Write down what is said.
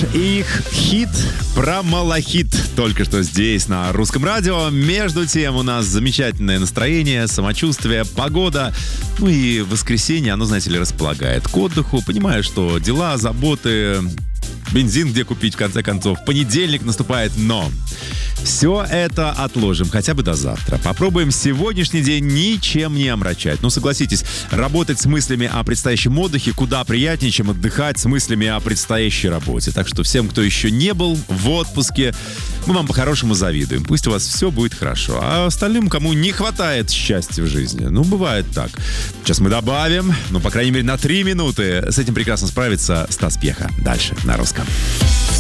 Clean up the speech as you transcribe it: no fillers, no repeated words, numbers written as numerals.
их хит про малахит только что здесь, на Русском радио. Между тем у нас замечательное настроение, самочувствие, погода. Ну и воскресенье, оно, знаете ли, располагает к отдыху. Понимаю, что дела, заботы, бензин где купить, в конце концов. Понедельник наступает, но все это отложим хотя бы до завтра. Попробуем сегодняшний день ничем не омрачать. Ну, согласитесь, работать с мыслями о предстоящем отдыхе куда приятнее, чем отдыхать с мыслями о предстоящей работе. Так что всем, кто еще не был в отпуске, мы вам по-хорошему завидуем. Пусть у вас все будет хорошо. А остальным, кому не хватает счастья в жизни, ну, бывает так. Сейчас мы добавим, ну, по крайней мере, на 3 минуты. С этим прекрасно справится Стас Пьеха. Дальше на Русском.